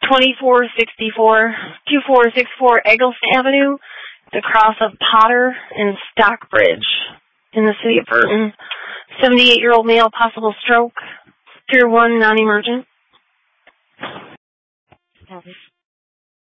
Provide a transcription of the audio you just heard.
2464 Eggleston Avenue, the cross of Potter and Stockbridge in the city of Burton. 78-year-old male, possible stroke. Tier 1, non-emergent.